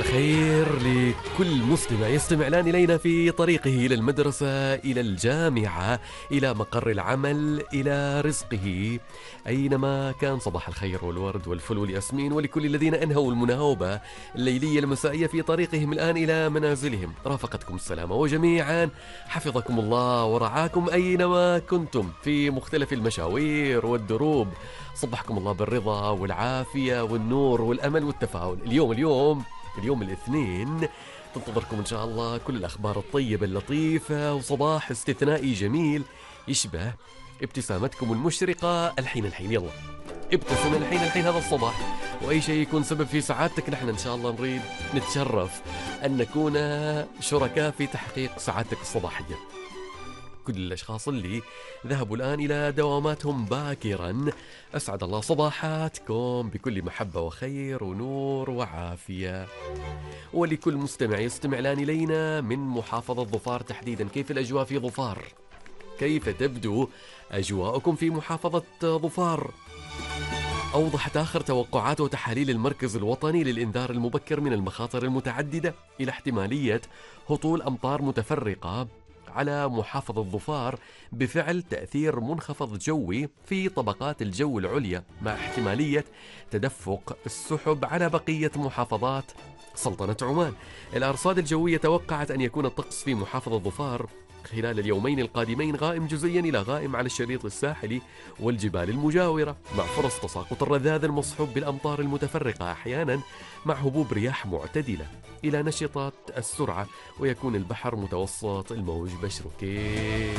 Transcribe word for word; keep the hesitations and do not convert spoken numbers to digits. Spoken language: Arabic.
الخير لكل مستمع يستمع الآن إلينا في طريقه إلى المدرسة، إلى الجامعة، إلى مقر العمل، إلى رزقه، أينما كان. صباح الخير والورد والفل والياسمين، ولكل الذين أنهوا المناوبة الليلية المسائية في طريقهم الآن إلى منازلهم. رافقتكم السلامة، وجميعا حفظكم الله ورعاكم أينما كنتم في مختلف المشاوير والدروب. صبحكم الله بالرضا والعافية والنور والأمل والتفاؤل. اليوم اليوم اليوم الاثنين تنتظركم إن شاء الله كل الأخبار الطيبة اللطيفة، وصباح استثنائي جميل يشبه ابتسامتكم المشرقة الحين الحين. يلا ابتسم الحين الحين هذا الصباح، وأي شيء يكون سبب في سعادتك نحن إن شاء الله نريد نتشرف أن نكون شركاء في تحقيق سعادتك الصباحية. كل الأشخاص اللي ذهبوا الآن إلى دواماتهم باكرا، أسعد الله صباحاتكم بكل محبة وخير ونور وعافية. ولكل مستمع يستمع الآن إلينا من محافظة ظفار تحديدا، كيف الأجواء في ظفار؟ كيف تبدو أجواءكم في محافظة ظفار؟ أوضحت آخر توقعات وتحاليل المركز الوطني للإنذار المبكر من المخاطر المتعددة إلى احتمالية هطول أمطار متفرقة على محافظة ظفار بفعل تأثير منخفض جوي في طبقات الجو العليا، مع احتمالية تدفق السحب على بقية محافظات سلطنة عمان. الأرصاد الجوية توقعت أن يكون الطقس في محافظة ظفار خلال اليومين القادمين غائم جزئيا إلى غائم على الشريط الساحلي والجبال المجاورة، مع فرص تساقط الرذاذ المصحوب بالأمطار المتفرقة أحيانا، مع هبوب رياح معتدلة إلى نشطة السرعة، ويكون البحر متوسط الموج بشره. كيف